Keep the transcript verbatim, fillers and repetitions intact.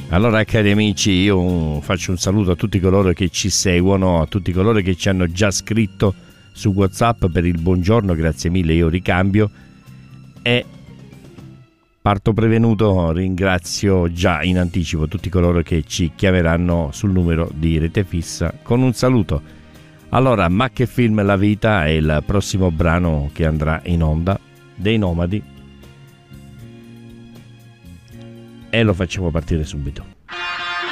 Allora, cari amici, io faccio un saluto a tutti coloro che ci seguono, a tutti coloro che ci hanno già scritto su WhatsApp per il buongiorno, grazie mille, io ricambio e parto prevenuto, ringrazio già in anticipo tutti coloro che ci chiameranno sul numero di Rete Fissa con un saluto. Allora, ma che film La vita è il prossimo brano che andrà in onda dei Nomadi e lo facciamo partire subito.